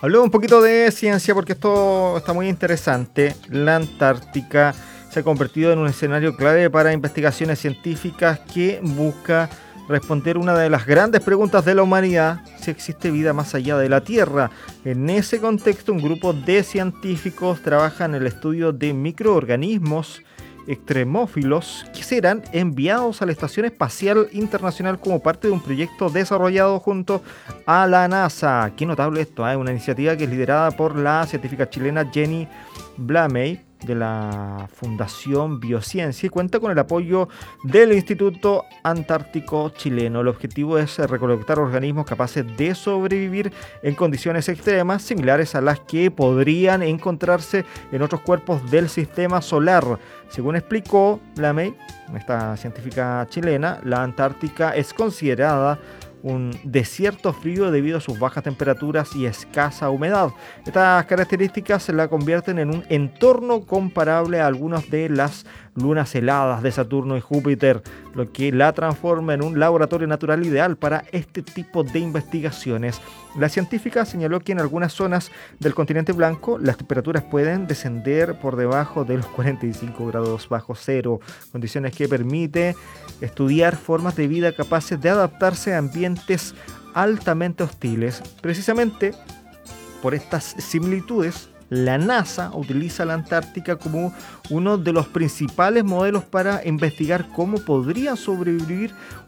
Hablemos un poquito de ciencia porque esto está muy interesante. La Antártica se ha convertido en un escenario clave para investigaciones científicas que busca responder una de las grandes preguntas de la humanidad: si existe vida más allá de la Tierra. En ese contexto, un grupo de científicos trabaja en el estudio de microorganismos extremófilos que serán enviados a la Estación Espacial Internacional como parte de un proyecto desarrollado junto a la NASA. Qué notable esto, ¿eh? Una iniciativa que es liderada por la científica chilena Jenny Blamey de la Fundación Biociencia y cuenta con el apoyo del Instituto Antártico Chileno. El objetivo es recolectar organismos capaces de sobrevivir en condiciones extremas similares a las que podrían encontrarse en otros cuerpos del sistema solar. Según explicó Blamey, esta científica chilena, la Antártica es considerada un desierto frío debido a sus bajas temperaturas y escasa humedad. Estas características la convierten en un entorno comparable a algunas de las lunas heladas de Saturno y Júpiter, lo que la transforma en un laboratorio natural ideal para este tipo de investigaciones. La científica señaló que en algunas zonas del continente blanco las temperaturas pueden descender por debajo de los 45 grados bajo cero, condiciones que permiten estudiar formas de vida capaces de adaptarse a ambientes altamente hostiles. Precisamente por estas similitudes, la NASA utiliza la Antártica como uno de los principales modelos para investigar cómo podrían sobrevivir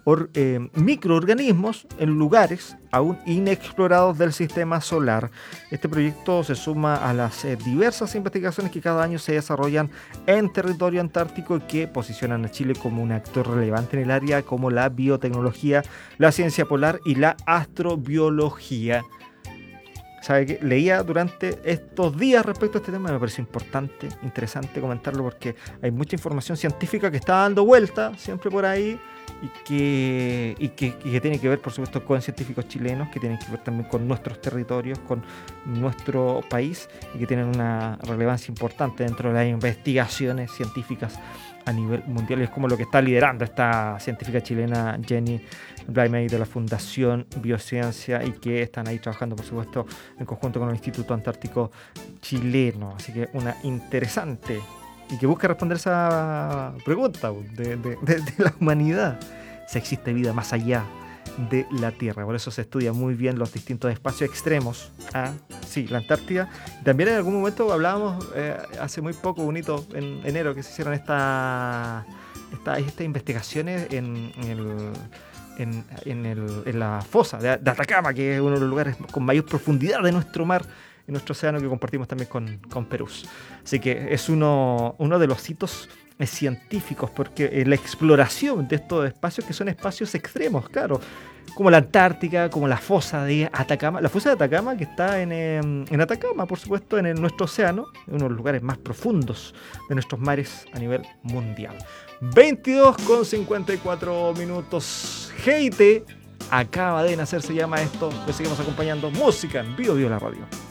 microorganismos en lugares aún inexplorados del sistema solar. Este proyecto se suma a las diversas investigaciones que cada año se desarrollan en territorio antártico y que posicionan a Chile como un actor relevante en el área como la biotecnología, la ciencia polar y la astrobiología. ¿Sabe qué? Leía durante estos días respecto a este tema, me pareció importante, interesante comentarlo porque hay mucha información científica que está dando vuelta siempre por ahí y que tiene que ver, por supuesto, con científicos chilenos, que tienen que ver también con nuestros territorios, con nuestro país y que tienen una relevancia importante dentro de las investigaciones científicas a nivel mundial. Y es como lo que está liderando esta científica chilena Jenny Blamey de la Fundación Biociencia y que están ahí trabajando, por supuesto, en conjunto con el Instituto Antártico Chileno. Así que una interesante y que busca responder esa pregunta de la humanidad: si existe vida más allá de la Tierra. Por eso se estudia muy bien los distintos espacios extremos. Sí, la Antártida. También en algún momento hablábamos hace muy poco, un hito en enero, que se hicieron estas investigaciones en la fosa de Atacama, que es uno de los lugares con mayor profundidad de nuestro mar, en nuestro océano, que compartimos también con Perú. Así que es uno de los hitos científicos, porque la exploración de estos espacios, que son espacios extremos, claro, como la Antártica, como la fosa de Atacama. La fosa de Atacama, que está en Atacama, por supuesto, en nuestro océano, uno de los lugares más profundos de nuestros mares a nivel mundial. 22:54 minutos. Heite acaba de nacer, se llama esto. Le seguimos acompañando. Música en Bio la Radio.